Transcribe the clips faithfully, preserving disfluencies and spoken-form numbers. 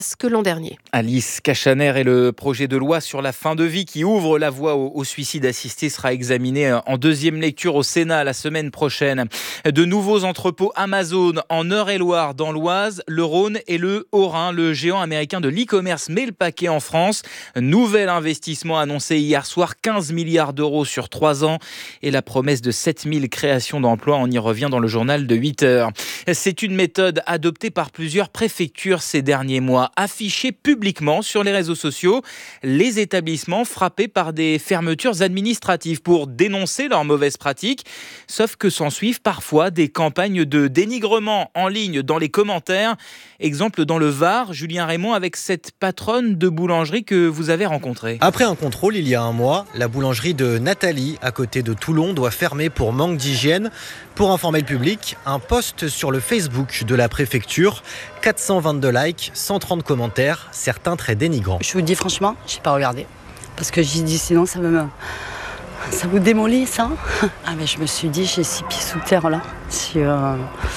que l'an dernier. Alice Cachaner et le projet de loi sur la fin de vie qui ouvre la voie au, au suicide assisté sera examiné en deuxième lecture au Sénat la semaine prochaine. De nouveaux entrepôts Amazon en Eure-et-Loire, dans l'Oise, le Rhône et le Haut-Rhin. Le géant américain de l'e-commerce met le paquet en France. Nouvel investissement annoncé hier soir, quinze milliards d'euros sur trois ans et la promesse de sept mille créations d'emplois. On y revient dans le journal de huit heures. C'est une méthode adoptée par plusieurs préfectures ces derniers mois. Afficher publiquement sur les réseaux sociaux les établissements frappés par des fermetures administratives pour dénoncer leurs mauvaises pratiques. Sauf que s'en suivent parfois des campagnes de dénigrement en ligne dans les commentaires. Exemple dans le Var, Julien Raymond avec cette patronne de boulangerie que vous avez rencontrée. Après un contrôle il y a un mois, la boulangerie de Nathalie, à côté de Toulon, doit fermer pour manque d'hygiène. Pour informer le public, un post sur le Facebook de la préfecture, quatre cent vingt-deux likes, cent trente commentaires, certains très dénigrants. Je vous dis franchement, je n'ai pas regardé. Parce que j'ai dit sinon ça me... Ça vous démolit ça. Ah mais je me suis dit, j'ai six pieds sous terre là. Si, euh...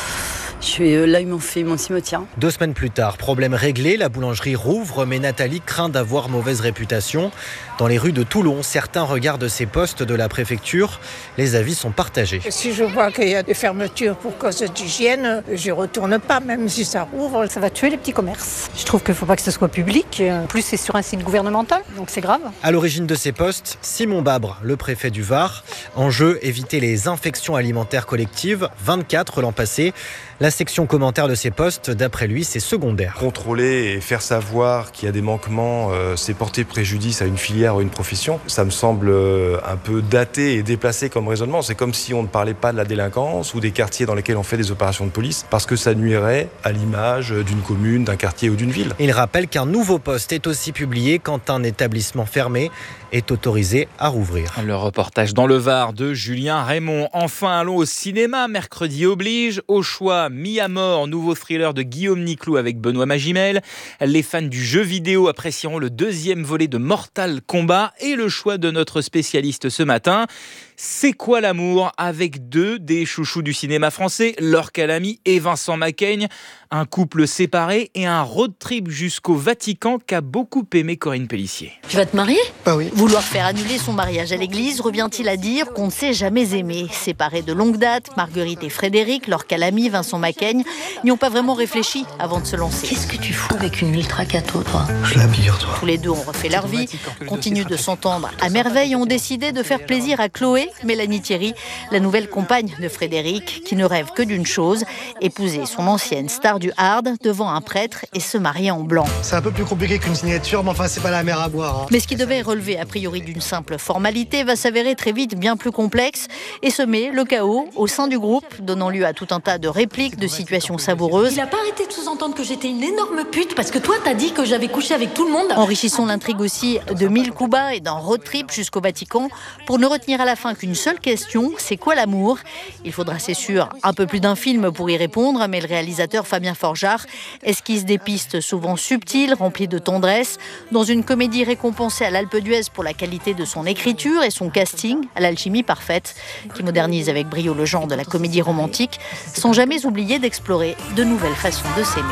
Je suis, là, ils m'ont fait mon cimetière. Deux semaines plus tard, problème réglé, la boulangerie rouvre, mais Nathalie craint d'avoir mauvaise réputation. Dans les rues de Toulon, certains regardent ces postes de la préfecture. Les avis sont partagés. Si je vois qu'il y a des fermetures pour cause d'hygiène, je ne retourne pas, même si ça rouvre. Ça va tuer les petits commerces. Je trouve qu'il ne faut pas que ce soit public. En plus, c'est sur un site gouvernemental, donc c'est grave. À l'origine de ces postes, Simon Babre, le préfet du Var. Enjeu, éviter les infections alimentaires collectives, vingt-quatre l'an passé. La section commentaire de ces postes, d'après lui, c'est secondaire. Contrôler et faire savoir qu'il y a des manquements, euh, c'est porter préjudice à une filière ou une profession. Ça me semble euh, un peu daté et déplacé comme raisonnement. C'est comme si on ne parlait pas de la délinquance ou des quartiers dans lesquels on fait des opérations de police, parce que ça nuirait à l'image d'une commune, d'un quartier ou d'une ville. Il rappelle qu'un nouveau poste est aussi publié quand un établissement fermé est autorisé à rouvrir. Le reportage dans le Var de Julien Raymond. Enfin, allons au cinéma. Mercredi oblige. Au choix, Mis à mort, nouveau thriller de Guillaume Niclou avec Benoît Magimel. Les fans du jeu vidéo apprécieront le deuxième volet de Mortal Kombat et le choix de notre spécialiste ce matin. C'est quoi l'amour avec deux des chouchous du cinéma français, Laure Calamy et Vincent Macaigne. Un couple séparé et un road trip jusqu'au Vatican qu'a beaucoup aimé Corinne Pellissier. Tu vas te marier ? Bah oui. Vouloir faire annuler son mariage à l'église revient-il à dire qu'on ne s'est jamais aimé. Séparés de longue date, Marguerite et Frédéric, Laure Calamy, Vincent Macaigne n'y ont pas vraiment réfléchi avant de se lancer. Qu'est-ce que tu fous avec une ultra cato, toi ? Je l'habille, toi. Tous les deux ont refait leur vie, continuent de s'entendre à merveille et ont décidé de faire plaisir à Chloé, Mélanie Thierry, la nouvelle compagne de Frédéric, qui ne rêve que d'une chose, épouser son ancienne star du hard devant un prêtre et se marier en blanc. C'est un peu plus compliqué qu'une signature, mais enfin c'est pas la mer à boire. Hein. Mais ce qui devait relever a priori d'une simple formalité va s'avérer très vite bien plus complexe et semer le chaos au sein du groupe, donnant lieu à tout un tas de répliques, de situations savoureuses. Il a pas arrêté de sous-entendre que j'étais une énorme pute parce que toi t'as dit que j'avais couché avec tout le monde. Enrichissons l'intrigue aussi de mille coups bas et d'un road trip jusqu'au Vatican pour ne retenir à la fin qu'une seule question, c'est quoi l'amour ? Il faudra, c'est sûr, un peu plus d'un film pour y répondre, mais le réalisateur Fabien Forjard esquisse des pistes souvent subtiles, remplies de tendresse, dans une comédie récompensée à l'Alpe d'Huez pour la qualité de son écriture et son casting, à l'alchimie parfaite, qui modernise avec brio le genre de la comédie romantique, sans jamais oublier d'explorer de nouvelles façons de s'aimer.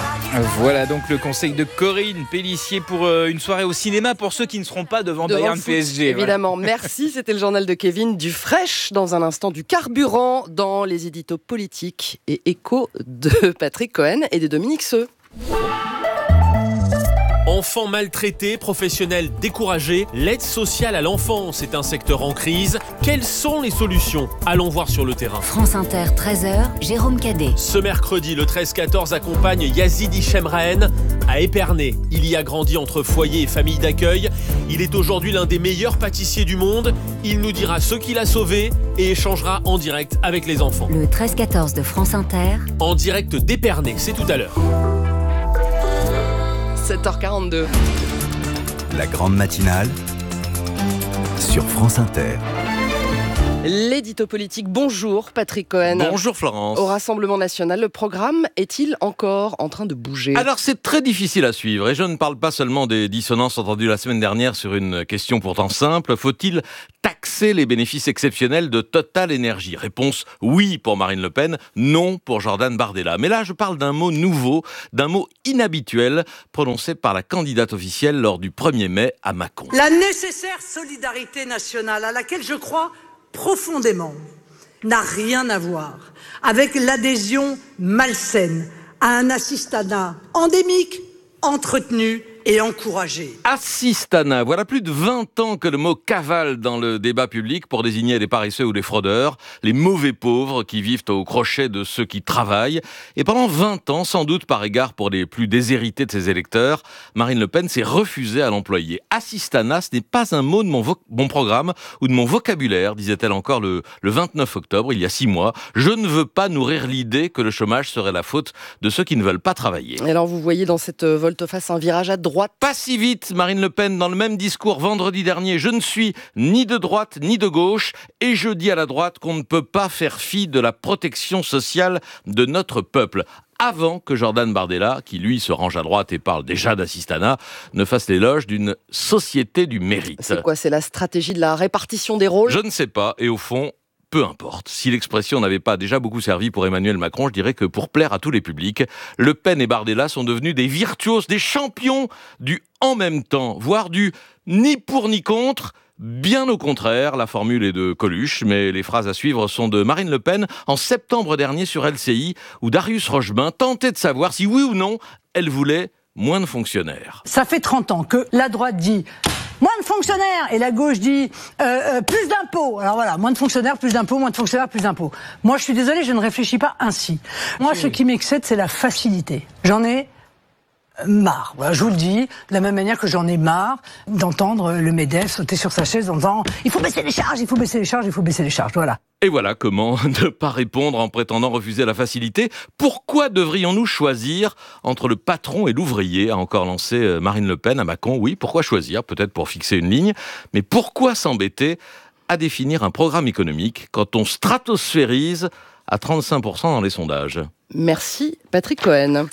Voilà donc le conseil de Corinne Pellissier pour une soirée au cinéma pour ceux qui ne seront pas devant, devant Bayern P S G. Évidemment, voilà. Merci. C'était le journal de Kevin. Du fraîche dans un instant, du carburant dans les éditos politiques et échos de Patrick Cohen et de Dominique Seux. Enfants maltraités, professionnels découragés, l'aide sociale à l'enfance est un secteur en crise. Quelles sont les solutions ? Allons voir sur le terrain. France Inter, treize heures, Jérôme Cadet. Ce mercredi, le treize quatorze accompagne Yazid Hichemraen à Épernay. Il y a grandi entre foyer et famille d'accueil. Il est aujourd'hui l'un des meilleurs pâtissiers du monde. Il nous dira ce qu'il a sauvé et échangera en direct avec les enfants. Le treize quatorze de France Inter. En direct d'Épernay, c'est tout à l'heure. sept heures quarante-deux. La grande matinale sur France Inter. L'édito politique, bonjour Patrick Cohen. Bonjour Florence. Au Rassemblement national, le programme est-il encore en train de bouger ? Alors c'est très difficile à suivre et je ne parle pas seulement des dissonances entendues la semaine dernière sur une question pourtant simple. Faut-il taxer les bénéfices exceptionnels de Total Energy ? Réponse oui pour Marine Le Pen, non pour Jordan Bardella. Mais là je parle d'un mot nouveau, d'un mot inhabituel prononcé par la candidate officielle lors du premier mai à Mâcon. La nécessaire solidarité nationale à laquelle je crois profondément, n'a rien à voir avec l'adhésion malsaine à un assistanat endémique, entretenu et encouragé. Assistanat, voilà plus de vingt ans que le mot cavale dans le débat public pour désigner les paresseux ou les fraudeurs, les mauvais pauvres qui vivent au crochet de ceux qui travaillent. Et pendant vingt ans, sans doute par égard pour les plus déshérités de ses électeurs, Marine Le Pen s'est refusée à l'employer. Assistanat, ce n'est pas un mot de mon, vo- mon programme ou de mon vocabulaire, disait-elle encore le, le vingt-neuf octobre, il y a six mois. Je ne veux pas nourrir l'idée que le chômage serait la faute de ceux qui ne veulent pas travailler. Et alors vous voyez dans cette volte-face un virage à droite. Pas si vite, Marine Le Pen, dans le même discours vendredi dernier, je ne suis ni de droite ni de gauche, et je dis à la droite qu'on ne peut pas faire fi de la protection sociale de notre peuple. Avant que Jordan Bardella, qui lui se range à droite et parle déjà d'assistanat, ne fasse l'éloge d'une société du mérite. C'est quoi ? C'est la stratégie de la répartition des rôles ? Je ne sais pas, et au fond... peu importe. Si l'expression n'avait pas déjà beaucoup servi pour Emmanuel Macron, je dirais que pour plaire à tous les publics, Le Pen et Bardella sont devenus des virtuoses, des champions du en même temps, voire du ni pour ni contre. Bien au contraire, la formule est de Coluche, mais les phrases à suivre sont de Marine Le Pen en septembre dernier sur L C I, où Darius Rochebain tentait de savoir si oui ou non elle voulait moins de fonctionnaires. Ça fait trente ans que la droite dit moins de fonctionnaires et la gauche dit euh, euh, plus d'impôts. Alors voilà, moins de fonctionnaires, plus d'impôts, moins de fonctionnaires, plus d'impôts. Moi, je suis désolée, je ne réfléchis pas ainsi. Moi, ce qui m'excite, c'est la facilité. J'en ai marre. Voilà, je vous le dis, de la même manière que j'en ai marre d'entendre le MEDEF sauter sur sa chaise en disant « il faut baisser les charges, il faut baisser les charges, il faut baisser les charges ». Voilà. Et voilà comment ne pas répondre en prétendant refuser la facilité. Pourquoi devrions-nous choisir entre le patron et l'ouvrier, a encore lancé Marine Le Pen à Mâcon. Oui, pourquoi choisir ? Peut-être pour fixer une ligne. Mais pourquoi s'embêter à définir un programme économique quand on stratosphérise à trente-cinq pour cent dans les sondages ? Merci Patrick Cohen.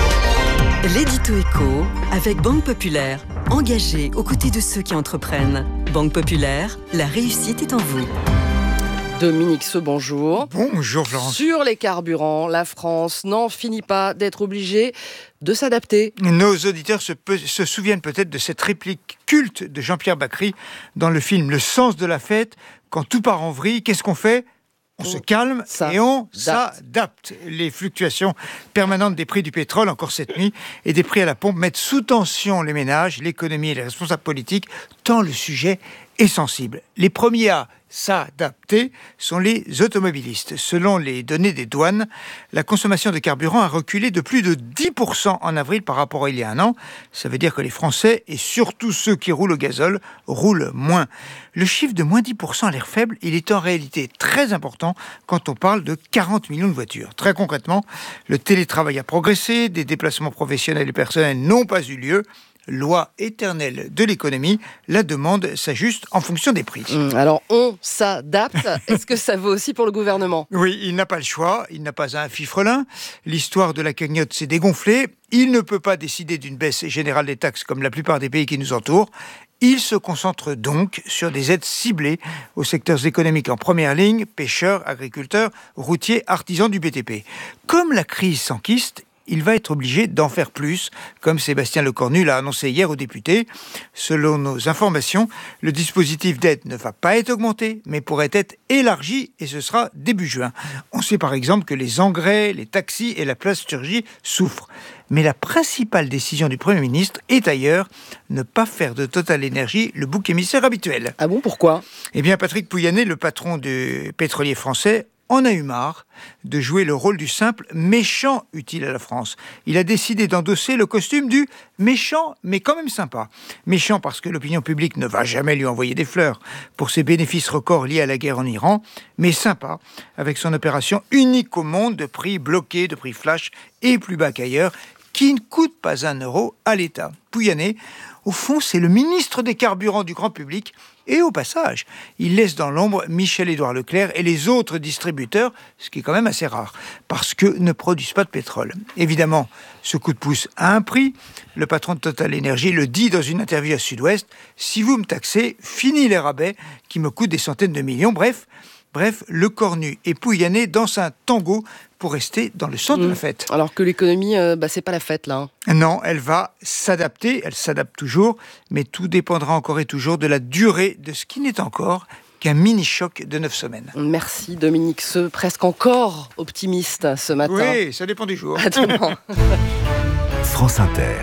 L'édito éco avec Banque Populaire, engagée aux côtés de ceux qui entreprennent. Banque Populaire, la réussite est en vous. Dominique Seux, bonjour. Bonjour Florence. Sur les carburants, la France n'en finit pas d'être obligée de s'adapter. Nos auditeurs se, pe- se souviennent peut-être de cette réplique culte de Jean-Pierre Bacry dans le film Le sens de la fête. Quand tout part en vrille, qu'est-ce qu'on fait ? On se calme et on s'adapte. Les fluctuations permanentes des prix du pétrole, encore cette nuit, et des prix à la pompe mettent sous tension les ménages, l'économie et les responsables politiques, tant le sujet est sensible. Les premiers à s'adapter sont les automobilistes. Selon les données des douanes, la consommation de carburant a reculé de plus de dix pour cent en avril par rapport à il y a un an. Ça veut dire que les Français, et surtout ceux qui roulent au gazole, roulent moins. Le chiffre de moins dix pour cent a l'air faible, il est en réalité très important quand on parle de quarante millions de voitures. Très concrètement, le télétravail a progressé, des déplacements professionnels et personnels n'ont pas eu lieu. Loi éternelle de l'économie, la demande s'ajuste en fonction des prix. Mmh, alors, on s'adapte. Est-ce que ça vaut aussi pour le gouvernement ? Oui, il n'a pas le choix, il n'a pas un fifrelin. L'histoire de la cagnotte s'est dégonflée. Il ne peut pas décider d'une baisse générale des taxes comme la plupart des pays qui nous entourent. Il se concentre donc sur des aides ciblées aux secteurs économiques en première ligne, pêcheurs, agriculteurs, routiers, artisans du B T P. Comme la crise s'enquiste, il va être obligé d'en faire plus, comme Sébastien Lecornu l'a annoncé hier aux députés. Selon nos informations, le dispositif d'aide ne va pas être augmenté, mais pourrait être élargi, et ce sera début juin. On sait par exemple que les engrais, les taxis et la plasturgie souffrent. Mais la principale décision du Premier ministre est ailleurs, ne pas faire de Total Energy le bouc émissaire habituel. Ah bon, pourquoi ? Eh bien, Patrick Pouyanné, le patron du pétrolier français, en a eu marre de jouer le rôle du simple méchant utile à la France. Il a décidé d'endosser le costume du méchant, mais quand même sympa. Méchant parce que l'opinion publique ne va jamais lui envoyer des fleurs pour ses bénéfices records liés à la guerre en Iran, mais sympa avec son opération unique au monde de prix bloqués, de prix flash et plus bas qu'ailleurs. qui ne coûte pas un euro à l'État. Pouyanné, au fond, c'est le ministre des carburants du grand public. Et au passage, il laisse dans l'ombre Michel-Édouard Leclerc et les autres distributeurs, ce qui est quand même assez rare, parce qu'eux ne produisent pas de pétrole. Évidemment, ce coup de pouce a un prix. Le patron de Total Energy le dit dans une interview à Sud-Ouest. « Si vous me taxez, fini les rabais qui me coûtent des centaines de millions. » Bref, bref, le Cornu et Pouyanné dansent un tango pour rester dans le centre mmh. de la fête. Alors que l'économie, euh, bah, c'est pas la fête là. Hein. Non, elle va s'adapter, elle s'adapte toujours, mais tout dépendra encore et toujours de la durée de ce qui n'est encore qu'un mini-choc de neuf semaines. Merci Dominique Seux, presque encore optimiste ce matin. Oui, ça dépend du jour. À demain. France Inter.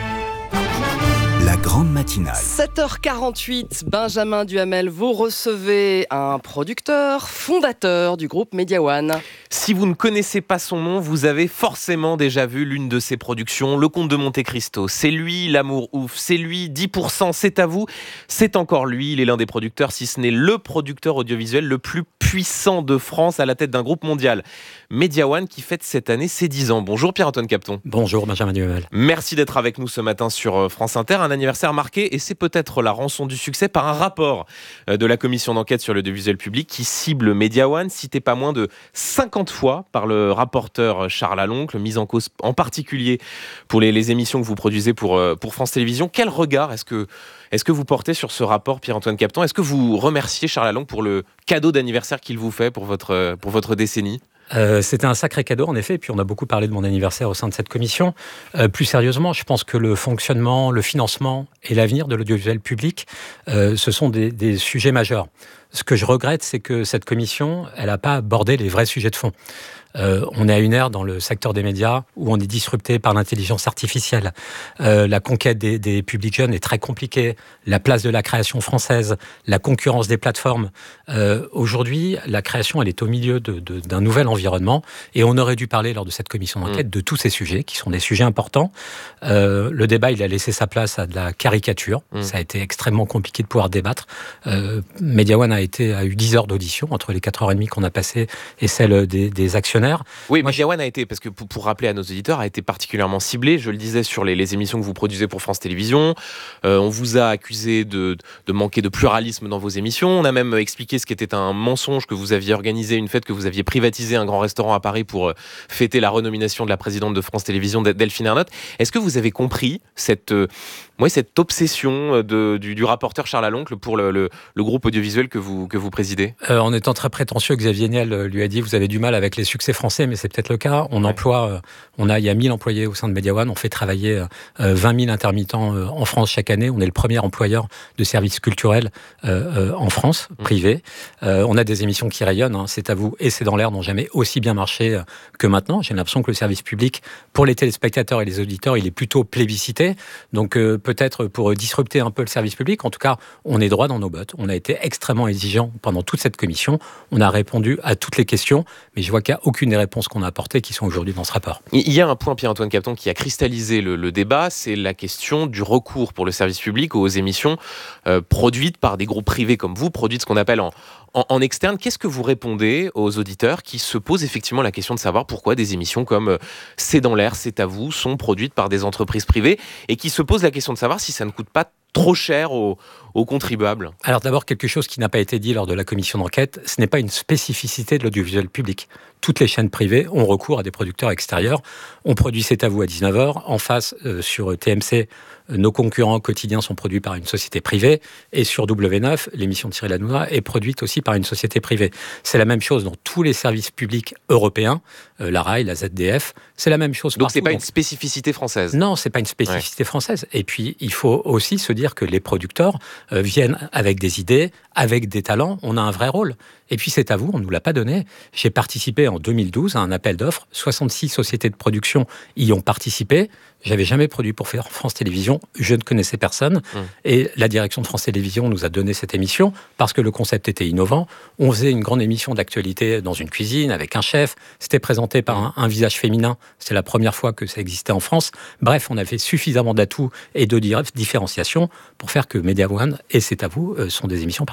La grande matinale. sept heures quarante-huit, Benjamin Duhamel, vous recevez un producteur, fondateur du groupe Media One. Si vous ne connaissez pas son nom, vous avez forcément déjà vu l'une de ses productions, Le Comte de Monte Cristo. C'est lui, L'amour ouf, c'est lui, dix pour cent, c'est à vous. C'est encore lui, il est l'un des producteurs, si ce n'est le producteur audiovisuel le plus puissant de France à la tête d'un groupe mondial. Media One qui fête cette année ses dix ans. Bonjour Pierre-Antoine Capton. Bonjour Benjamin Duhamel. Merci d'être avec nous ce matin sur France Inter. Un anniversaire marqué, et c'est peut-être la rançon du succès, par un rapport de la commission d'enquête sur l'audiovisuel public qui cible Media One, cité pas moins de cinquante fois par le rapporteur Charles Aloncle, mise en cause en particulier pour les, les émissions que vous produisez pour, pour France Télévisions. Quel regard est-ce que, est-ce que vous portez sur ce rapport, Pierre-Antoine Capton ? Est-ce que vous remerciez Charles Aloncle pour le cadeau d'anniversaire qu'il vous fait pour votre, pour votre décennie ? Euh, c'était un sacré cadeau, en effet, et puis on a beaucoup parlé de mon anniversaire au sein de cette commission. Euh, plus sérieusement, je pense que le fonctionnement, le financement et l'avenir de l'audiovisuel public, euh, ce sont des, des sujets majeurs. Ce que je regrette, c'est que cette commission, elle n'a pas abordé les vrais sujets de fond. Euh, on est à une ère dans le secteur des médias où on est disrupté par l'intelligence artificielle. Euh, la conquête des, des publics jeunes est très compliquée. La place de la création française, la concurrence des plateformes. Euh, aujourd'hui, la création, elle est au milieu de, de, d'un nouvel environnement et on aurait dû parler lors de cette commission d'enquête mmh. de tous ces sujets qui sont des sujets importants. Euh, le débat, il a laissé sa place à de la caricature. Mmh. Ça a été extrêmement compliqué de pouvoir débattre. Euh, Media One a, été, a eu dix heures d'audition entre les quatre heures trente qu'on a passées et celles des, des actionnaires. Oui, Media One a été, parce que pour, pour rappeler à nos auditeurs, a été particulièrement ciblé, je le disais, sur les, les émissions que vous produisez pour France Télévisions. Euh, on vous a accusé de, de manquer de pluralisme dans vos émissions. On a même expliqué ce qu'était un mensonge, que vous aviez organisé une fête, que vous aviez privatisé un grand restaurant à Paris pour fêter la renomination de la présidente de France Télévisions, Delphine Ernotte. Est-ce que vous avez compris cette, euh, ouais, cette obsession de, du, du rapporteur Charles Aloncle pour le, le, le groupe audiovisuel que vous, que vous présidez ? euh, En étant très prétentieux, Xavier Niel lui a dit « Vous avez du mal avec les succès français, mais c'est peut-être le cas. On ouais. emploie, on a, il y a mille employés au sein de Media One. On fait travailler euh, vingt mille intermittents euh, en France chaque année. On est le premier employeur de services culturels euh, euh, en France, mmh. privé. Euh, on a des émissions qui rayonnent. Hein, c'est à vous et c'est dans l'air n'ont jamais aussi bien marché euh, que maintenant. J'ai l'impression que le service public, pour les téléspectateurs et les auditeurs, il est plutôt plébiscité. Donc euh, peut-être pour disrupter un peu le service public, en tout cas, on est droit dans nos bottes. On a été extrêmement exigeant pendant toute cette commission. On a répondu à toutes les questions, mais je vois qu'il n'y a aucune des réponses qu'on a apportées qui sont aujourd'hui dans ce rapport. Il y a un point, Pierre-Antoine Capton, qui a cristallisé le, le débat, c'est la question du recours pour le service public aux émissions euh, produites par des groupes privés comme vous, produites ce qu'on appelle en, en, en externe. Qu'est-ce que vous répondez aux auditeurs qui se posent effectivement la question de savoir pourquoi des émissions comme euh, C'est dans l'air, c'est à vous, sont produites par des entreprises privées et qui se posent la question de savoir si ça ne coûte pas trop cher aux, aux contribuables ? Alors d'abord, quelque chose qui n'a pas été dit lors de la commission d'enquête, ce n'est pas une spécificité de l'audiovisuel public. Toutes les chaînes privées ont recours à des producteurs extérieurs. On produit C'est à vous à dix-neuf heures. En face, euh, sur T M C, euh, nos concurrents quotidiens sont produits par une société privée. Et sur W neuf, l'émission de Cyril Hanouna est produite aussi par une société privée. C'est la même chose dans tous les services publics européens, euh, la R A I, la Z D F. C'est la même chose Donc partout. c'est pas une spécificité française ? Non, c'est pas une spécificité ouais. française. Et puis, il faut aussi se dire que les producteurs euh, viennent avec des idées, avec des talents. On a un vrai rôle. Et puis, c'est à vous, on ne nous l'a pas donné. J'ai participé en deux mille douze à un appel d'offres. soixante-six sociétés de production y ont participé. J'avais jamais produit pour France Télévisions. Je ne connaissais personne. Mmh. Et la direction de France Télévisions nous a donné cette émission parce que le concept était innovant. On faisait une grande émission d'actualité dans une cuisine avec un chef. C'était présenté par un, un visage féminin. C'était la première fois que ça existait en France. Bref, on avait suffisamment d'atouts et de différenciation pour faire que Media One et C'est à vous sont des émissions particulières.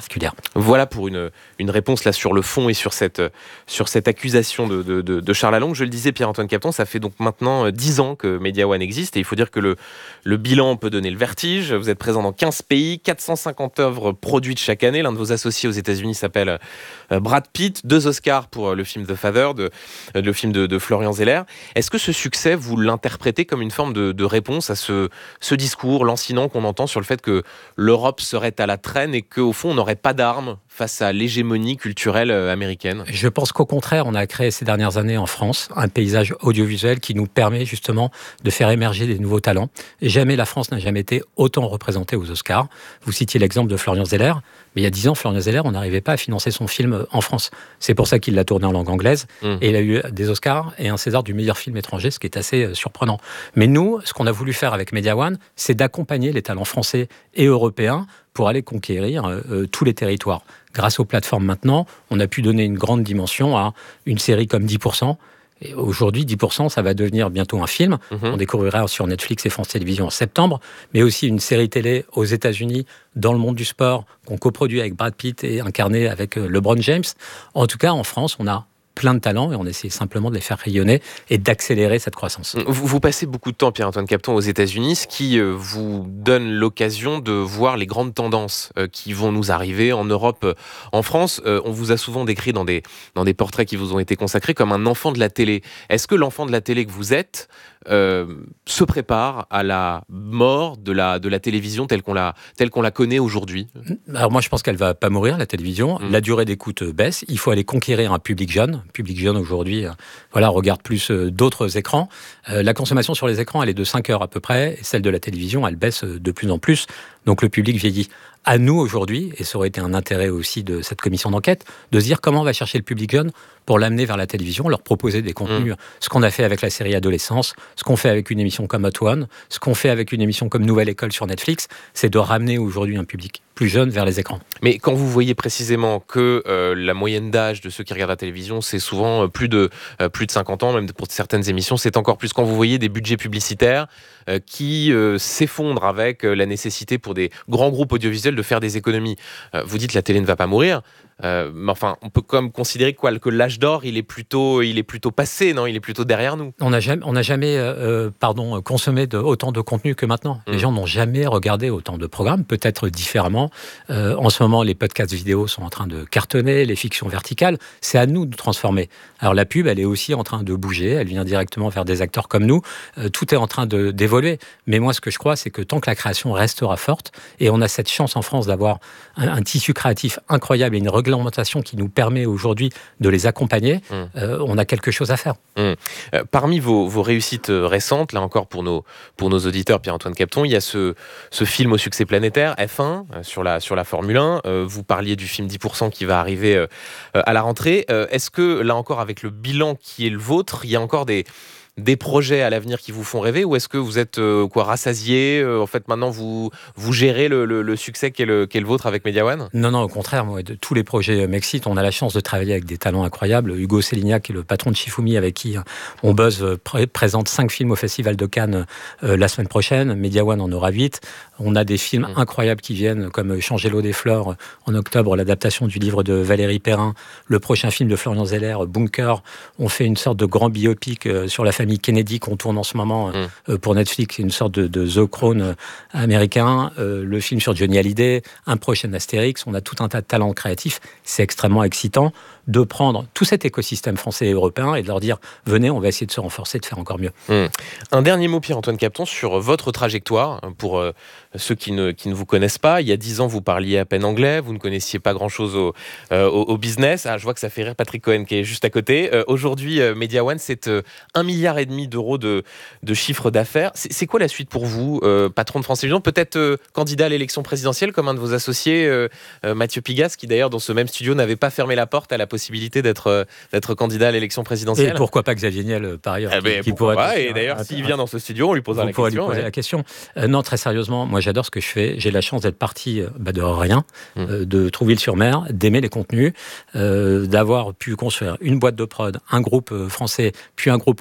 particulière. Voilà pour une, une réponse là sur le fond et sur cette, sur cette accusation de, de, de, de Charles Lalonde. Je le disais, Pierre-Antoine Capton, ça fait donc maintenant dix ans que Media One existe et il faut dire que le, le bilan peut donner le vertige. Vous êtes présent dans quinze pays, quatre cent cinquante œuvres produites chaque année. L'un de vos associés aux États-Unis s'appelle Brad Pitt, deux Oscars pour le film The Father, de, le film de, de Florian Zeller. Est-ce que ce succès, vous l'interprétez comme une forme de, de réponse à ce, ce discours lancinant qu'on entend sur le fait que l'Europe serait à la traîne et qu'au fond, on n'aurait pas d'armes face à l'hégémonie culturelle américaine? Je pense qu'au contraire, on a créé ces dernières années en France un paysage audiovisuel qui nous permet justement de faire émerger des nouveaux talents. Et jamais la France n'a jamais été autant représentée aux Oscars. Vous citiez l'exemple de Florian Zeller, mais il y a dix ans, Florian Zeller, on n'arrivait pas à financer son film en France. C'est pour ça qu'il l'a tourné en langue anglaise mmh. et il a eu des Oscars et un César du meilleur film étranger, ce qui est assez surprenant. Mais nous, ce qu'on a voulu faire avec Media One, c'est d'accompagner les talents français et européens pour aller conquérir euh, tous les territoires. Grâce aux plateformes maintenant, on a pu donner une grande dimension à une série comme dix pour cent. Et aujourd'hui, dix pour cent, ça va devenir bientôt un film. Mmh. On découvrira sur Netflix et France Télévisions en septembre, mais aussi une série télé aux États-Unis dans le monde du sport qu'on coproduit avec Brad Pitt et incarné avec LeBron James. En tout cas, en France, on a plein de talents et on essaie simplement de les faire rayonner et d'accélérer cette croissance. Vous, vous passez beaucoup de temps, Pierre-Antoine Capton, aux États-Unis, ce qui euh, vous donne l'occasion de voir les grandes tendances euh, qui vont nous arriver en Europe, euh, en France. Euh, on vous a souvent décrit dans des, dans des portraits qui vous ont été consacrés comme un enfant de la télé. Est-ce que l'enfant de la télé que vous êtes euh, se prépare à la mort de la, de la télévision telle qu'on la, telle qu'on la connaît aujourd'hui? Alors moi, je pense qu'elle ne va pas mourir, la télévision. Mmh. La durée d'écoute baisse. Il faut aller conquérir un public jeune. Public jeune aujourd'hui, euh, voilà, regarde plus euh, d'autres écrans. Euh, la consommation sur les écrans, elle est de cinq heures à peu près, et celle de la télévision, elle baisse de plus en plus. Donc le public vieillit. À nous aujourd'hui, et ça aurait été un intérêt aussi de cette commission d'enquête, de se dire comment on va chercher le public jeune pour l'amener vers la télévision, leur proposer des contenus. Mmh. Ce qu'on a fait avec la série Adolescence, ce qu'on fait avec une émission comme Hot One, ce qu'on fait avec une émission comme Nouvelle École sur Netflix, c'est de ramener aujourd'hui un public plus jeune vers les écrans. Mais quand vous voyez précisément que euh, la moyenne d'âge de ceux qui regardent la télévision, c'est souvent euh, plus, de, euh, plus de cinquante ans, même pour certaines émissions, c'est encore plus. Quand vous voyez des budgets publicitaires euh, qui euh, s'effondrent avec euh, la nécessité pour des grands groupes audiovisuels de faire des économies, euh, vous dites que la télé ne va pas mourir. Euh, mais enfin, on peut comme considérer quoi, que l'âge d'or, il est plutôt, il est plutôt passé, non? Il est plutôt derrière nous. On n'a jamais, on n'a jamais, euh, pardon, consommé de, autant de contenu que maintenant. Mmh. Les gens n'ont jamais regardé autant de programmes, peut-être différemment. Euh, en ce moment, les podcasts vidéo sont en train de cartonner, les fictions verticales. C'est à nous de transformer. Alors la pub, elle est aussi en train de bouger. Elle vient directement vers des acteurs comme nous. Euh, tout est en train de, d'évoluer. Mais moi, ce que je crois, c'est que tant que la création restera forte, et on a cette chance en France d'avoir un, un tissu créatif incroyable et une réglementation qui nous permet aujourd'hui de les accompagner, mmh. euh, on a quelque chose à faire. Mmh. Euh, parmi vos, vos réussites récentes, là encore pour nos, pour nos auditeurs, Pierre-Antoine Capton, il y a ce, ce film au succès planétaire, F un, euh, sur, la, sur la Formule un. Euh, vous parliez du film dix pour cent qui va arriver euh, à la rentrée. Euh, est-ce que, là encore, avec le bilan qui est le vôtre, il y a encore des... des projets à l'avenir qui vous font rêver, ou est-ce que vous êtes euh, quoi, rassasié euh, en fait maintenant vous, vous gérez le, le, le succès qui est le, qui est le vôtre avec Media One? Non, non, au contraire, moi, de, tous les projets m'excitent. On a la chance de travailler avec des talents incroyables. Hugo Sélignac, qui est le patron de Shifumi, avec qui on buzz, pr- présente cinq films au Festival de Cannes euh, la semaine prochaine. Media One en aura huit. On a des films mmh. incroyables qui viennent, comme Changer l'eau des fleurs en octobre, l'adaptation du livre de Valérie Perrin, le prochain film de Florian Zeller, Bunker. On fait une sorte de grand biopic euh, sur la famille Kennedy qu'on tourne en ce moment mmh. euh, pour Netflix, une sorte de, de The Crown euh, américain, euh, le film sur Johnny Hallyday, un prochain Astérix. On a tout un tas de talents créatifs. C'est extrêmement excitant de prendre tout cet écosystème français et européen et de leur dire venez, on va essayer de se renforcer, de faire encore mieux. Mmh. Un dernier mot, Pierre-Antoine Capton, sur votre trajectoire pour euh, ceux qui ne, qui ne vous connaissent pas. Il y a dix ans, vous parliez à peine anglais, vous ne connaissiez pas grand-chose au, euh, au, au business. Ah, je vois que ça fait rire Patrick Cohen qui est juste à côté. Euh, aujourd'hui, euh, Media One, c'est euh, un milliard et demi d'euros de, de chiffre d'affaires. C'est, c'est quoi la suite pour vous, euh, patron de France Télévisions? Peut-être euh, candidat à l'élection présidentielle comme un de vos associés, euh, euh, Mathieu Pigasse, qui d'ailleurs dans ce même studio n'avait pas fermé la porte à la possibilité d'être, euh, d'être candidat à l'élection présidentielle. Et pourquoi pas Xavier Niel, par ailleurs, eh ben, qui, qui pourrait pas, être, et d'ailleurs, s'il vient dans ce studio, on lui posera la question. Lui poser ouais. la question. Euh, non, très sérieusement, moi j'adore ce que je fais. J'ai la chance d'être parti bah, de rien, mmh. euh, de Trouville-sur-Mer, d'aimer les contenus, euh, d'avoir pu construire une boîte de prod, un groupe français, puis un groupe européen,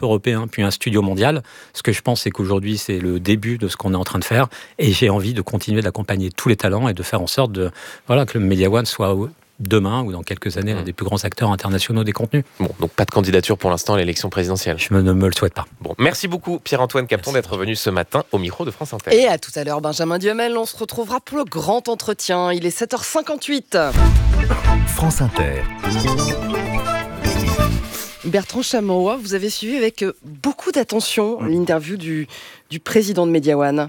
hein, puis un studio mondial. Ce que je pense, c'est qu'aujourd'hui, c'est le début de ce qu'on est en train de faire. Et j'ai envie de continuer d'accompagner tous les talents et de faire en sorte de, voilà, que le Media One soit demain ou dans quelques années, l'un des plus grands acteurs internationaux des contenus. Bon, donc pas de candidature pour l'instant à l'élection présidentielle. Je ne me le souhaite pas. Bon, merci beaucoup Pierre-Antoine Capton d'être venu ce matin au micro de France Inter. Et à tout à l'heure, Benjamin Duhamel, on se retrouvera pour le grand entretien. Il est sept heures cinquante-huit. France Inter. Bertrand Chameroy, vous avez suivi avec beaucoup d'attention l'interview du, du président de Media One.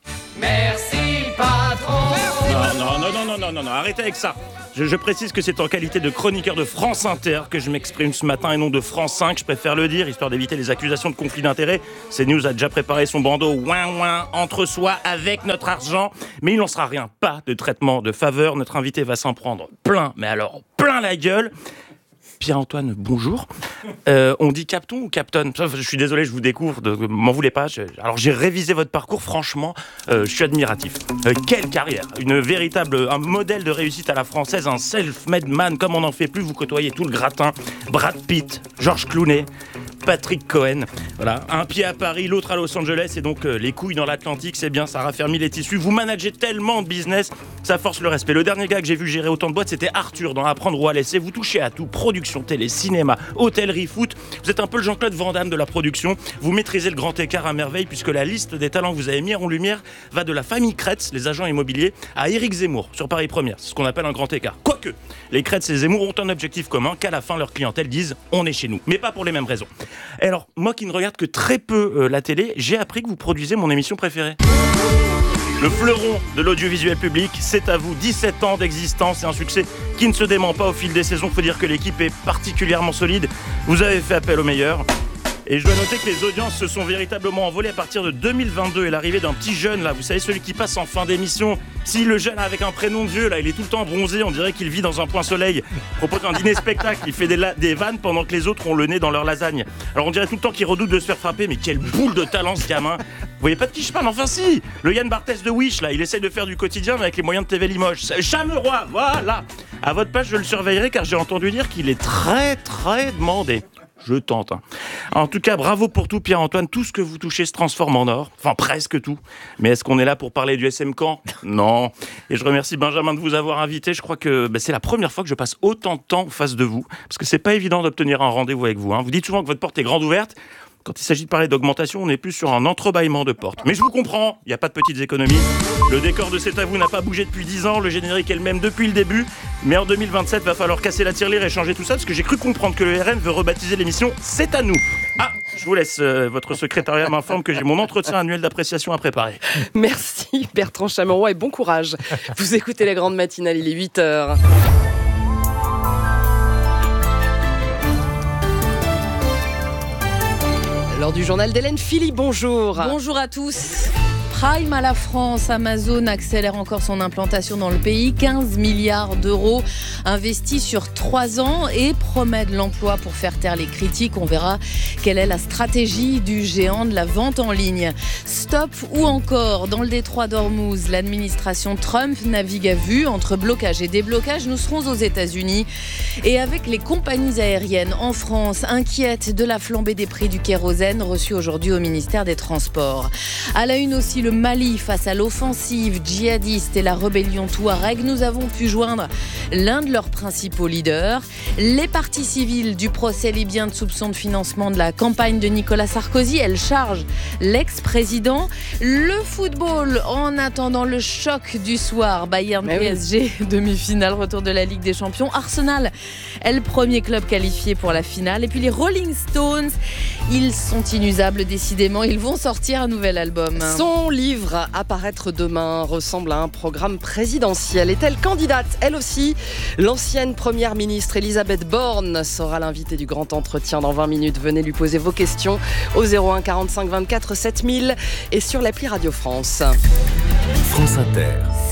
Merci patron. Non, non, non, non, non, non, non, arrêtez avec ça. Je, je précise que c'est en qualité de chroniqueur de France Inter que je m'exprime ce matin et non de France cinq, je préfère le dire, histoire d'éviter les accusations de conflit d'intérêts. CNews a déjà préparé son bandeau ouin ouin entre soi avec notre argent, mais il n'en sera rien, pas de traitement de faveur. Notre invité va s'en prendre plein, mais alors plein la gueule. Pierre-Antoine, bonjour. Euh, on dit Capton ou Capton ? Je suis désolé, je vous découvre, de, m'en voulez pas. Je, alors j'ai révisé votre parcours, franchement, euh, je suis admiratif. Euh, quelle carrière, une véritable, un modèle de réussite à la française, un self-made man comme on n'en fait plus. Vous côtoyez tout le gratin, Brad Pitt, George Clooney, Patrick Cohen. Voilà, un pied à Paris, l'autre à Los Angeles, et donc euh, les couilles dans l'Atlantique, c'est bien, ça raffermit les tissus. Vous managez tellement de business, ça force le respect. Le dernier gars que j'ai vu gérer autant de boîtes, c'était Arthur dans Apprendre ou à laisser. Vous touchez à tout, production télé, cinéma, hôtellerie, foot. Vous êtes un peu le Jean-Claude Van Damme de la production. Vous maîtrisez le grand écart à merveille, puisque la liste des talents que vous avez mis en lumière va de la famille Kretz, les agents immobiliers, à Éric Zemmour sur Paris Première. C'est ce qu'on appelle un grand écart. Quoique, les Kretz et Zemmour ont un objectif commun, qu'à la fin leur clientèle dise on est chez nous, mais pas pour les mêmes raisons. Et alors, moi qui ne regarde que très peu euh, la télé, j'ai appris que vous produisez mon émission préférée. Le fleuron de l'audiovisuel public, c'est à vous, dix-sept ans d'existence et un succès qui ne se dément pas au fil des saisons. Il faut dire que l'équipe est particulièrement solide. Vous avez fait appel aux meilleurs. Et je dois noter que les audiences se sont véritablement envolées à partir de deux mille vingt-deux et l'arrivée d'un petit jeune, là, vous savez, celui qui passe en fin d'émission. Si le jeune avec un prénom de vieux, là, il est tout le temps bronzé, on dirait qu'il vit dans un point soleil. Propose un dîner-spectacle, il fait des, la- des vannes pendant que les autres ont le nez dans leur lasagne. Alors on dirait tout le temps qu'il redoute de se faire frapper, mais quelle boule de talent ce gamin. Vous voyez pas de qui je parle? Enfin si, le Yann Barthès de Wish, là, il essaye de faire du quotidien mais avec les moyens de T V Limoges. C'est Chameroy, voilà. À votre page, je le surveillerai car j'ai entendu dire qu'il est très très demandé. Je tente. Hein. En tout cas, bravo pour tout, Pierre-Antoine. Tout ce que vous touchez se transforme en or. Enfin, presque tout. Mais est-ce qu'on est là pour parler du S M Camp ? Non. Et je remercie Benjamin de vous avoir invité. Je crois que bah, c'est la première fois que je passe autant de temps en face de vous. Parce que c'est pas évident d'obtenir un rendez-vous avec vous. Hein. Vous dites souvent que votre porte est grande ouverte. Quand il s'agit de parler d'augmentation, on est plus sur un entrebâillement de porte. Mais je vous comprends, il n'y a pas de petites économies. Le décor de C'est à vous n'a pas bougé depuis dix ans, le générique est le même depuis le début. Mais en deux mille vingt-sept, il va falloir casser la tirelire et changer tout ça, parce que j'ai cru comprendre que le R N veut rebaptiser l'émission C'est à nous. Ah, je vous laisse, euh, votre secrétariat m'informe que j'ai mon entretien annuel d'appréciation à préparer. Merci Bertrand Chameroy et bon courage. Vous écoutez la grande matinale, il est huit heures. Lors du journal d'Hélène Philly, bonjour. Bonjour à tous. Prime à la France, Amazon accélère encore son implantation dans le pays, quinze milliards d'euros investis sur trois ans et promet de l'emploi pour faire taire les critiques. On verra quelle est la stratégie du géant de la vente en ligne. Stop ou encore, dans le détroit d'Ormuz, l'administration Trump navigue à vue entre blocage et déblocage. Nous serons aux États-Unis et avec les compagnies aériennes en France, inquiètes de la flambée des prix du kérosène reçu aujourd'hui au ministère des Transports. À la une aussi, le Mali face à l'offensive djihadiste et la rébellion Touareg. Nous avons pu joindre l'un de leurs principaux leaders. Les parties civiles du procès libyen de soupçon de financement de la campagne de Nicolas Sarkozy. Elle charge l'ex-président. Le football, en attendant le choc du soir. Bayern P S G, oui. Demi-finale, retour de la Ligue des Champions. Arsenal est le premier club qualifié pour la finale. Et puis les Rolling Stones, ils sont inusables décidément. Ils vont sortir un nouvel album. Son livre à paraître demain ressemble à un programme présidentiel. Est-elle candidate, elle aussi? L'ancienne première ministre Elisabeth Borne sera l'invitée du grand entretien dans vingt minutes. Venez lui poser vos questions au zéro un quarante-cinq vingt-quatre sept mille et sur l'appli Radio France. France Inter.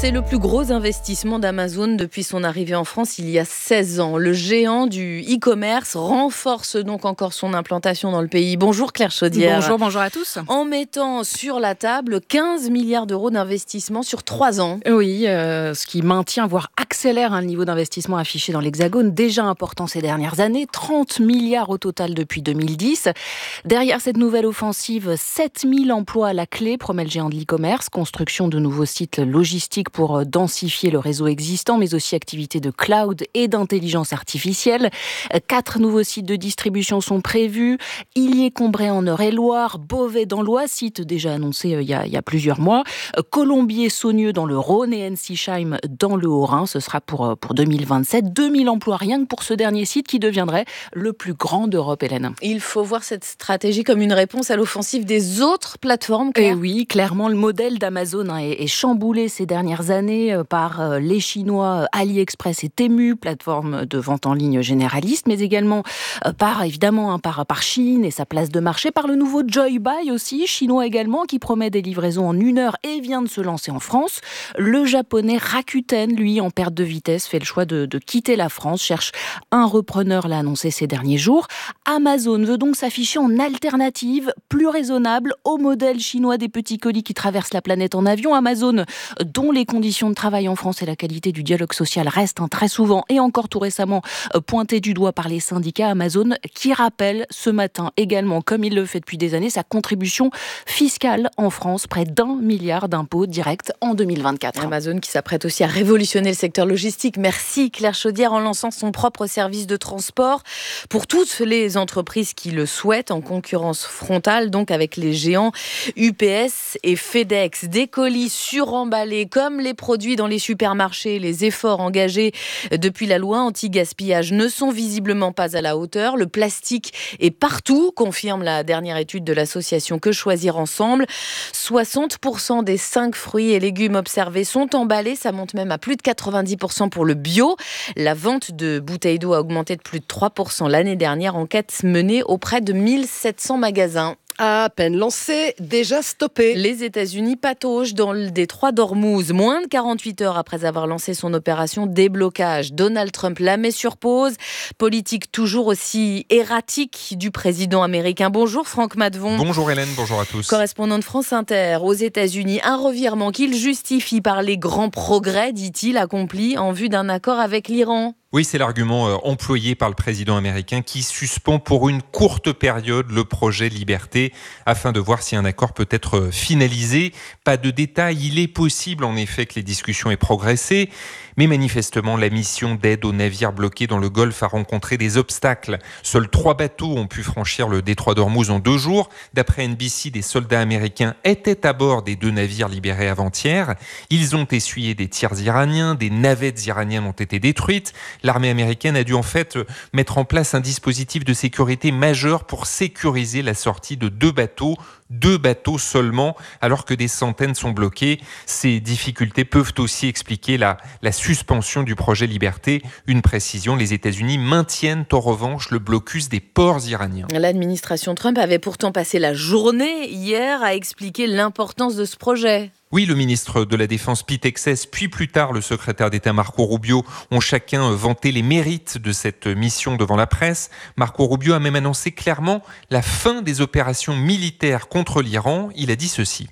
C'est le plus gros investissement d'Amazon depuis son arrivée en France il y a seize ans. Le géant du e-commerce renforce donc encore son implantation dans le pays. Bonjour Claire Chaudière. Bonjour, bonjour à tous. En mettant sur la table quinze milliards d'euros d'investissement sur trois ans. Oui, euh, ce qui maintient, voire accélère un niveau d'investissement affiché dans l'Hexagone, déjà important ces dernières années, trente milliards au total depuis deux mille dix. Derrière cette nouvelle offensive, sept mille emplois à la clé, promet le géant de l'e-commerce, construction de nouveaux sites logistiques pour densifier le réseau existant, mais aussi activités de cloud et d'intelligence artificielle. Quatre nouveaux sites de distribution sont prévus. Illier-Combray en Eure-et-Loire, Beauvais dans l'Oise, site déjà annoncé il y a, il y a plusieurs mois. Colombier-Saunieux dans le Rhône et Ensisheim dans le Haut-Rhin. Ce sera pour, pour deux mille vingt-sept. deux mille emplois rien que pour ce dernier site qui deviendrait le plus grand d'Europe, Hélène. Il faut voir cette stratégie comme une réponse à l'offensive des autres plateformes, Claire. Et oui, clairement, le modèle d'Amazon hein, est, est chamboulé ces dernières années par les Chinois AliExpress et Temu, plateforme de vente en ligne généraliste, mais également par, évidemment, hein, par, par Chine et sa place de marché, par le nouveau Joybuy aussi, chinois également, qui promet des livraisons en une heure et vient de se lancer en France. Le japonais Rakuten, lui, en perte de vitesse, fait le choix de, de quitter la France, cherche un repreneur, l'a annoncé ces derniers jours. Amazon veut donc s'afficher en alternative plus raisonnable au modèle chinois des petits colis qui traversent la planète en avion. Amazon, dont les conditions de travail en France et la qualité du dialogue social restent hein, très souvent et encore tout récemment euh, pointés du doigt par les syndicats. Amazon qui rappelle ce matin également, comme il le fait depuis des années, sa contribution fiscale en France, près d'un milliard d'impôts directs en deux mille vingt-quatre. Amazon qui s'apprête aussi à révolutionner le secteur logistique. Merci Claire Chaudière, en lançant son propre service de transport pour toutes les entreprises qui le souhaitent, en concurrence frontale donc avec les géants U P S et FedEx. Des colis suremballés comme les produits dans les supermarchés. Les efforts engagés depuis la loi anti-gaspillage ne sont visiblement pas à la hauteur. Le plastique est partout, confirme la dernière étude de l'association Que Choisir Ensemble. soixante pour cent des cinq fruits et légumes observés sont emballés. Ça monte même à plus de quatre-vingt-dix pour cent pour le bio. La vente de bouteilles d'eau a augmenté de plus de trois pour cent l'année dernière. Enquête menée auprès de mille sept cents magasins. À peine lancé, déjà stoppé. Les États-Unis pataugent dans le détroit d'Ormuz. Moins de quarante-huit heures après avoir lancé son opération déblocage. Donald Trump la met sur pause. Politique toujours aussi erratique du président américain. Bonjour Franck Madvon. Bonjour Hélène, bonjour à tous. Correspondant de France Inter aux États-Unis. Un revirement qu'il justifie par les grands progrès, dit-il, accomplis en vue d'un accord avec l'Iran. Oui, c'est l'argument euh, employé par le président américain qui suspend pour une courte période le projet Liberté afin de voir si un accord peut être finalisé. Pas de détails, il est possible en effet que les discussions aient progressé, mais manifestement la mission d'aide aux navires bloqués dans le Golfe a rencontré des obstacles. Seuls trois bateaux ont pu franchir le détroit d'Ormuz en deux jours. D'après N B C, des soldats américains étaient à bord des deux navires libérés avant-hier. Ils ont essuyé des tirs iraniens, des navettes iraniennes ont été détruites. L'armée américaine a dû en fait mettre en place un dispositif de sécurité majeur pour sécuriser la sortie de deux bateaux, deux bateaux seulement, alors que des centaines sont bloqués. Ces difficultés peuvent aussi expliquer la, la suspension du projet Liberté. Une précision, les États-Unis maintiennent en revanche le blocus des ports iraniens. L'administration Trump avait pourtant passé la journée hier à expliquer l'importance de ce projet. Oui, le ministre de la Défense Pete Hegseth, puis plus tard le secrétaire d'État Marco Rubio ont chacun vanté les mérites de cette mission devant la presse. Marco Rubio a même annoncé clairement la fin des opérations militaires contre l'Iran. Il a dit ceci.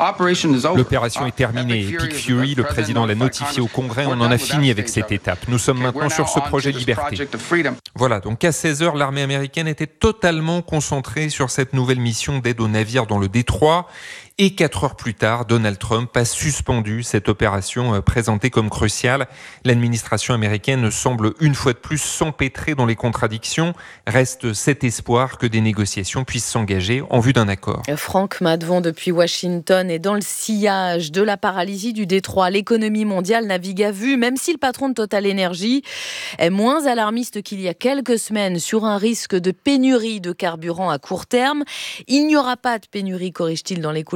L'opération est terminée. Epic Fury, le président l'a notifié au Congrès. On en a fini avec cette étape. Nous sommes maintenant sur ce projet Liberté. Voilà, donc à seize heures, l'armée américaine était totalement concentrée sur cette nouvelle mission d'aide aux navires dans le détroit. Et quatre heures plus tard, Donald Trump a suspendu cette opération présentée comme cruciale. L'administration américaine semble une fois de plus s'empêtrer dans les contradictions. Reste cet espoir que des négociations puissent s'engager en vue d'un accord. Franck Madvon depuis Washington, et dans le sillage de la paralysie du détroit, l'économie mondiale navigue à vue, même si le patron de Total Energy est moins alarmiste qu'il y a quelques semaines sur un risque de pénurie de carburant à court terme. Il n'y aura pas de pénurie, corrige-t-il dans les couloirs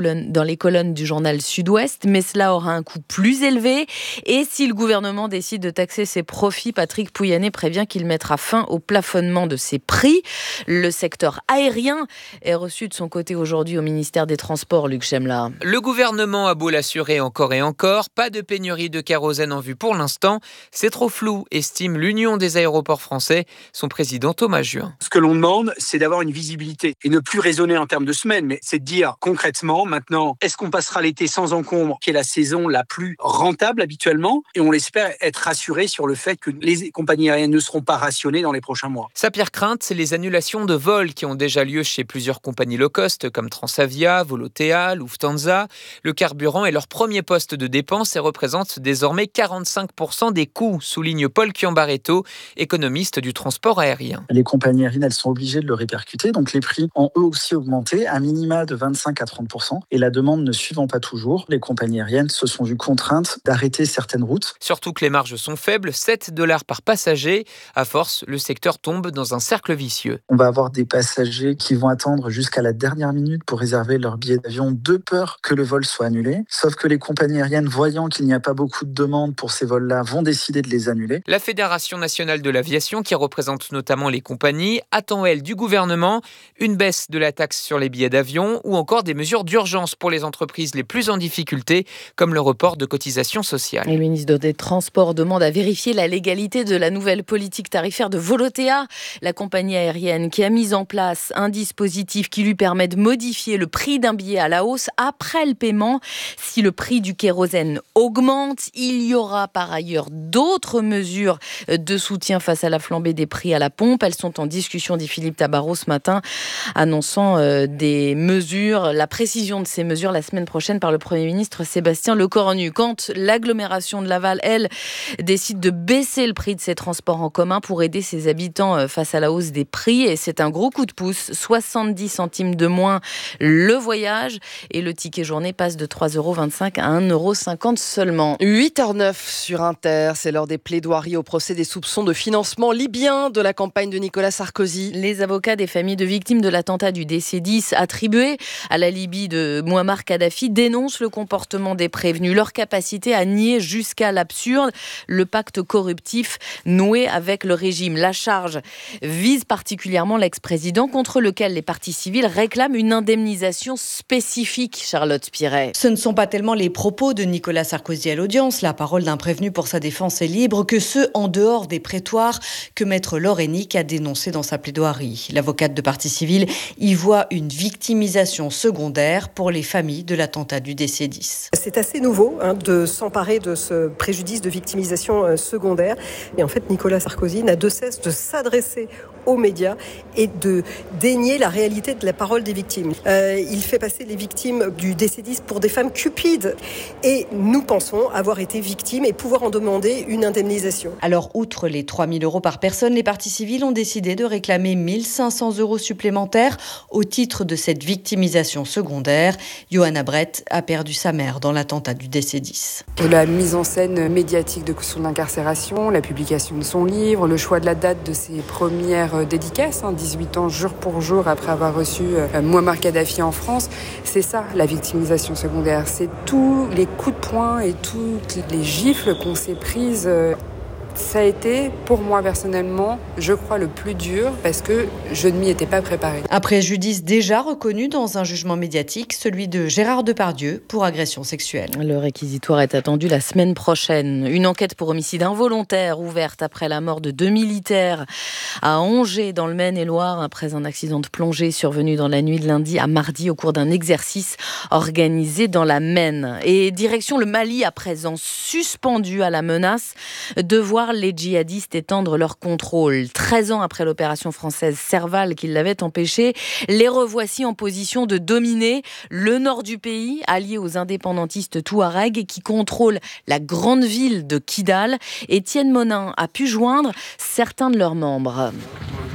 colonnes, dans les colonnes du journal Sud-Ouest, mais cela aura un coût plus élevé. Et si le gouvernement décide de taxer ses profits, Patrick Pouyanné prévient qu'il mettra fin au plafonnement de ses prix. Le secteur aérien est reçu de son côté aujourd'hui au ministère des Transports, Luc Chemla. Le gouvernement a beau l'assurer encore et encore, pas de pénurie de kérosène en vue pour l'instant. C'est trop flou, estime l'Union des aéroports français, son président Thomas Juin. Ce que l'on demande, c'est d'avoir une visibilité et ne plus raisonner en termes de semaines, mais c'est de dire concrètement, maintenant, est-ce qu'on passera l'été sans encombre, qui est la saison la plus rentable habituellement, et on l'espère être rassuré sur le fait que les compagnies aériennes ne seront pas rationnées dans les prochains mois. Sa pire crainte, c'est les annulations de vols qui ont déjà lieu chez plusieurs compagnies low cost comme Transavia, Volotea, Lufthansa. Le carburant est leur premier poste de dépense et représente désormais quarante-cinq pour cent des coûts, souligne Paul Chiambaretto, économiste du transport aérien. Les compagnies aériennes, elles sont obligées de le répercuter, donc les prix ont eux aussi augmenté, à minima de vingt-cinq à trente pour cent, et la demande ne suivant pas toujours, les compagnies aériennes se sont vues contraintes d'arrêter certaines routes. Surtout que les marges sont faibles, sept dollars par passager. À force, le secteur tombe dans un cercle vicieux. On va avoir des passagers qui vont attendre jusqu'à la dernière minute pour réserver leur billet d'avion de peur que le vol soit annulé. Sauf que les compagnies aériennes, voyant qu'il n'y a pas beaucoup de demandes pour ces vols-là, vont décider de les annuler. La Fédération nationale de l'aviation, qui représente notamment les compagnies, attend, elle, du gouvernement une baisse de la taxe sur les billets d'avion ou encore des mesures d'urgence pour les entreprises les plus en difficulté, comme le report de cotisations sociales. Et le ministre des Transports demande à vérifier la légalité de la nouvelle politique tarifaire de Volotea, la compagnie aérienne qui a mis en place un dispositif qui lui permet de modifier le prix d'un billet à la hausse après le paiement. Si le prix du kérosène augmente, il y aura par ailleurs d'autres mesures de soutien face à la flambée des prix à la pompe. Elles sont en discussion, dit Philippe Tabarot ce matin, annonçant euh, des mesures, la précision de ces mesures la semaine prochaine par le Premier ministre Sébastien Lecornu. Quand l'agglomération de Laval, elle, décide de baisser le prix de ses transports en commun pour aider ses habitants face à la hausse des prix, et c'est un gros coup de pouce, soixante-dix centimes de moins le voyage, et le ticket journée passe de trois euros vingt-cinq à un euro cinquante seulement. huit heures neuf sur Inter, c'est l'heure des plaidoiries au procès des soupçons de financement libyen de la campagne de Nicolas Sarkozy. Les avocats des familles de victimes de l'attentat du D C dix attribué à la Libye de Mouammar Kadhafi dénoncent le comportement des prévenus, leur capacité à nier jusqu'à l'absurde le pacte corruptif noué avec le régime. La charge vise particulièrement l'ex-président contre lequel les parties civiles réclament une indemnisation spécifique, Charlotte Spiret. Ce ne sont pas tellement les propos de Nicolas Sarkozy à l'audience, la parole d'un prévenu pour sa défense est libre, que ceux en dehors des prétoires que maître Laure Hennick a dénoncé dans sa plaidoirie. L'avocate de partie civile y voit une victimisation secondaire pour les familles de l'attentat du D C dix. C'est assez nouveau hein, de s'emparer de ce préjudice de victimisation secondaire. Et en fait, Nicolas Sarkozy n'a de cesse de s'adresser aux médias et de dénier la réalité de la parole des victimes. Euh, il fait passer les victimes du D C dix pour des femmes cupides. Et nous pensons avoir été victimes et pouvoir en demander une indemnisation. Alors, outre les trois mille euros par personne, les parties civiles ont décidé de réclamer mille cinq cents euros supplémentaires au titre de cette victimisation secondaire. Johanna Brett a perdu sa mère dans l'attentat du D C dix. La mise en scène médiatique de son incarcération, la publication de son livre, le choix de la date de ses premières dédicaces, hein, dix-huit ans jour pour jour après avoir reçu euh, Mouammar Kadhafi en France, c'est ça la victimisation secondaire. C'est tous les coups de poing et toutes les gifles qu'on s'est prises. Euh, Ça a été, pour moi personnellement, je crois le plus dur parce que je ne m'y étais pas préparée. Un préjudice déjà reconnu dans un jugement médiatique, celui de Gérard Depardieu pour agression sexuelle. Le réquisitoire est attendu la semaine prochaine. Une enquête pour homicide involontaire ouverte après la mort de deux militaires à Angers dans le Maine-et-Loire après un accident de plongée survenu dans la nuit de lundi à mardi au cours d'un exercice organisé dans la Maine. Et direction le Mali à présent, suspendu à la menace de voir les djihadistes étendre leur contrôle. treize ans après l'opération française Serval qui l'avait empêché, les revoici en position de dominer le nord du pays, allié aux indépendantistes touaregs qui contrôlent la grande ville de Kidal. Étienne Monin a pu joindre certains de leurs membres.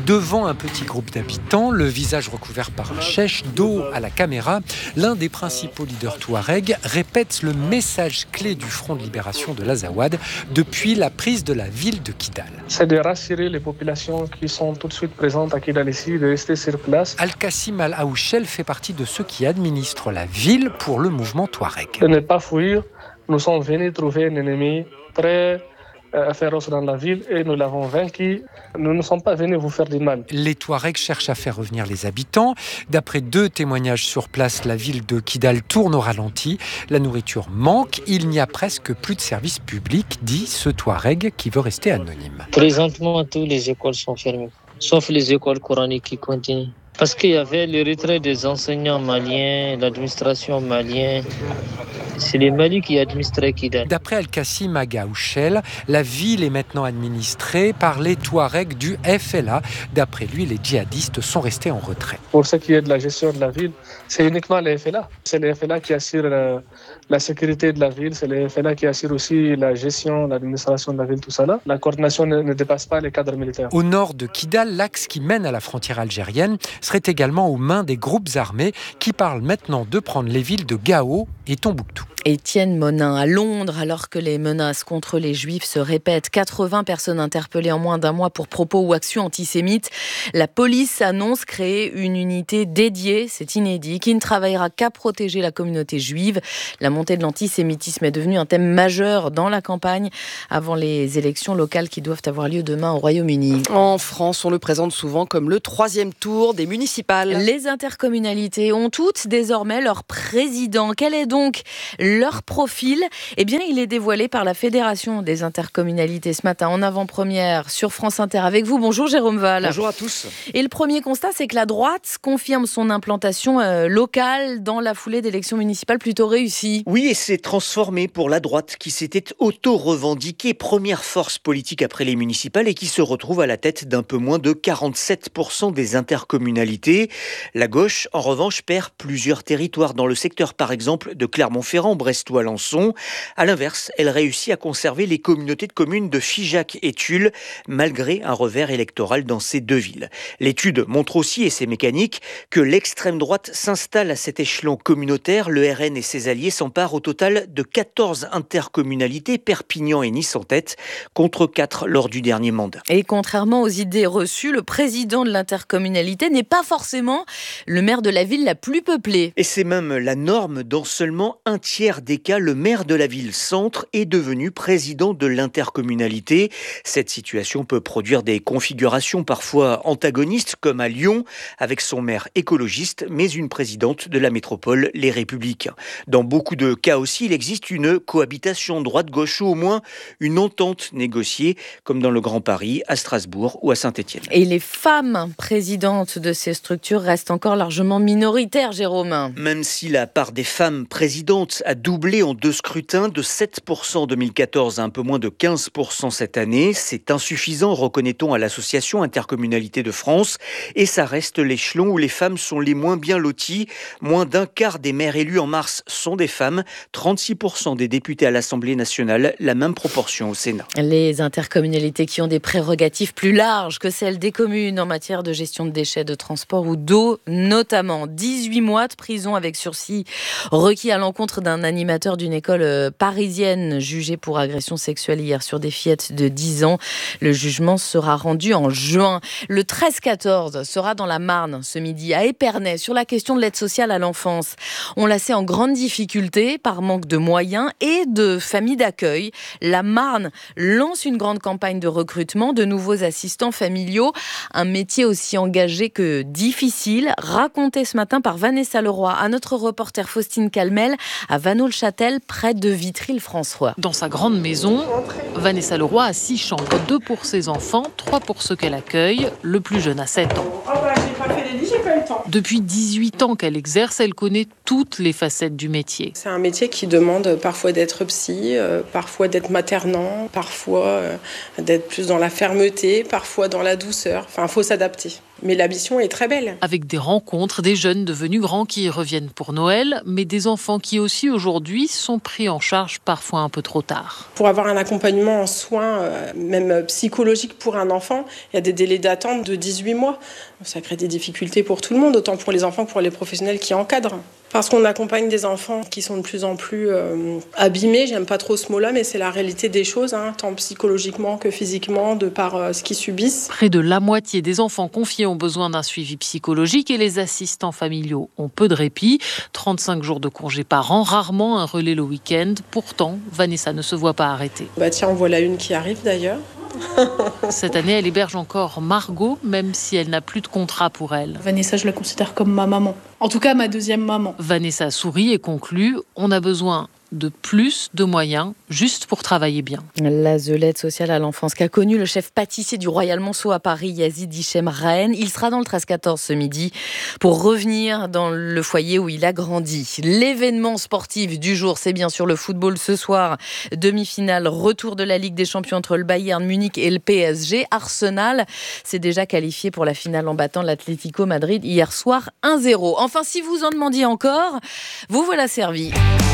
Devant un petit groupe d'habitants, le visage recouvert par un chèche, dos à la caméra, l'un des principaux leaders touaregs répète le message clé du Front de libération de l'Azawad depuis la prise de la ville de Kidal. C'est de rassurer les populations qui sont tout de suite présentes à Kidal ici, de rester sur place. Al-Qassim Al-Aouchel fait partie de ceux qui administrent la ville pour le mouvement touareg. De ne pas fuir, nous sommes venus trouver un ennemi très euh, féroce dans la ville et nous l'avons vaincu. Nous ne sommes pas venus vous faire du mal. Les Touaregs cherchent à faire revenir les habitants. D'après deux témoignages sur place, la ville de Kidal tourne au ralenti. La nourriture manque. Il n'y a presque plus de services publics, dit ce Touareg qui veut rester anonyme. Présentement, toutes les écoles sont fermées, sauf les écoles coraniques qui continuent. Parce qu'il y avait le retrait des enseignants maliens, l'administration malienne. C'est les Mali qui administraient Kidal. D'après Al-Qassim Agaouchel, la ville est maintenant administrée par les Touaregs du F L A. D'après lui, les djihadistes sont restés en retrait. Pour ce qui est de la gestion de la ville, c'est uniquement le F L A. C'est le F L A qui assure la, la sécurité de la ville. C'est le F L A qui assure aussi la gestion, l'administration de la ville, tout ça là. La coordination ne, ne dépasse pas les cadres militaires. Au nord de Kidal, l'axe qui mène à la frontière algérienne serait également aux mains des groupes armés qui parlent maintenant de prendre les villes de Gao et Tombouctou. Étienne Monin à Londres, alors que les menaces contre les Juifs se répètent. quatre-vingts personnes interpellées en moins d'un mois pour propos ou actions antisémites. La police annonce créer une unité dédiée, c'est inédit, qui ne travaillera qu'à protéger la communauté juive. La montée de l'antisémitisme est devenue un thème majeur dans la campagne avant les élections locales qui doivent avoir lieu demain au Royaume-Uni. En France, on le présente souvent comme le troisième tour des municipales. Les intercommunalités ont toutes désormais leur président. Quel est donc leur profil? Eh bien, il est dévoilé par la Fédération des intercommunalités ce matin en avant-première sur France Inter avec vous. Bonjour Jérôme Val. Bonjour à tous. Et le premier constat, c'est que la droite confirme son implantation euh, locale dans la foulée d'élections municipales plutôt réussies. Oui, et c'est transformé pour la droite qui s'était auto-revendiquée première force politique après les municipales et qui se retrouve à la tête d'un peu moins de quarante-sept pour cent des intercommunalités. La gauche, en revanche, perd plusieurs territoires dans le secteur, par exemple, de Clermont-Ferrand, Brest ou Alençon. À l'inverse, elle réussit à conserver les communautés de communes de Figeac et Tulle, malgré un revers électoral dans ces deux villes. L'étude montre aussi, et c'est mécanique, que l'extrême droite s'installe à cet échelon communautaire. Le R N et ses alliés s'emparent au total de quatorze intercommunalités, Perpignan et Nice en tête, contre quatre lors du dernier mandat. Et contrairement aux idées reçues, le président de l'intercommunalité n'est pas forcément le maire de la ville la plus peuplée. Et c'est même la norme. Dans seulement un tiers des cas, le maire de la ville-centre est devenu président de l'intercommunalité. Cette situation peut produire des configurations parfois antagonistes, comme à Lyon, avec son maire écologiste, mais une présidente de la métropole, Les Républicains. Dans beaucoup de cas aussi, il existe une cohabitation droite-gauche ou au moins une entente négociée, comme dans le Grand Paris, à Strasbourg ou à Saint-Étienne. Et les femmes présidentes de ces structures restent encore largement minoritaires, Jérôme. Même si la part des femmes présidentes a doublé en deux scrutins, de sept pour cent en deux mille quatorze à un peu moins de quinze pour cent cette année. C'est insuffisant, reconnaît-on à l'Association Intercommunalité de France. Et ça reste l'échelon où les femmes sont les moins bien loties. Moins d'un quart des maires élus en mars sont des femmes. trente-six pour cent des députés à l'Assemblée nationale, la même proportion au Sénat. Les intercommunalités qui ont des prérogatives plus larges que celles des communes en matière de gestion de déchets, de transport ou d'eau notamment. dix-huit mois de prison avec sursis requis à l'encontre d'un animateur d'une école parisienne jugé pour agression sexuelle hier sur des fillettes de dix ans. Le jugement sera rendu en juin. Le treize quatorze sera dans la Marne ce midi à Épernay sur la question de l'aide sociale à l'enfance. On l'a sait en grande difficulté par manque de moyens et de familles d'accueil. La Marne lance une grande campagne de recrutement de nouveaux assistants familiaux. Un métier aussi engagé que difficile, raconté ce matin par Vanessa Leroy à notre reporter Faustine Calmel à Vanneau-le-Châtel, près de Vitry-le-François. Dans sa grande maison, Vanessa Leroy a six chambres, deux pour ses enfants, trois pour ceux qu'elle accueille. Le plus jeune a sept ans. Oh bah, j'ai pas fait les lits, j'ai pas eu le temps. Depuis dix-huit ans qu'elle exerce, elle connaît toutes les facettes du métier. C'est un métier qui demande parfois d'être psy, euh, parfois d'être maternant, parfois euh, d'être plus dans la fermeté, parfois dans la douceur. Enfin, il faut s'adapter. Mais l'ambition est très belle. Avec des rencontres, des jeunes devenus grands qui reviennent pour Noël, mais des enfants qui aussi aujourd'hui sont pris en charge parfois un peu trop tard. Pour avoir un accompagnement en soins, euh, même psychologique pour un enfant, il y a des délais d'attente de dix-huit mois. Ça crée des difficultés pour tout le monde, autant pour les enfants que pour les professionnels qui encadrent. Parce qu'on accompagne des enfants qui sont de plus en plus euh, abîmés, j'aime pas trop ce mot-là, mais c'est la réalité des choses, hein, tant psychologiquement que physiquement, de par euh, ce qu'ils subissent. Près de la moitié des enfants confiés ont besoin d'un suivi psychologique et les assistants familiaux ont peu de répit. trente-cinq jours de congé par an, rarement un relais le week-end. Pourtant, Vanessa ne se voit pas arrêter. Bah tiens, on voit la une qui arrive d'ailleurs. Cette année, elle héberge encore Margot, même si elle n'a plus de contrat pour elle. Vanessa, je la considère comme ma maman. En tout cas, ma deuxième maman. Vanessa sourit et conclut « On a besoin de plus de moyens, juste pour travailler bien. » La l'aide sociale à l'enfance qu'a connu le chef pâtissier du Royal Monceau à Paris, Yazid Hichem Rahen. Il sera dans le treize quatorze ce midi pour revenir dans le foyer où il a grandi. L'événement sportif du jour, c'est bien sûr le football ce soir. Demi-finale, retour de la Ligue des Champions entre le Bayern Munich et le P S G. Arsenal s'est déjà qualifié pour la finale en battant l'Atlético Madrid hier soir un zéro. Enfin, si vous en demandiez encore, vous voilà servi.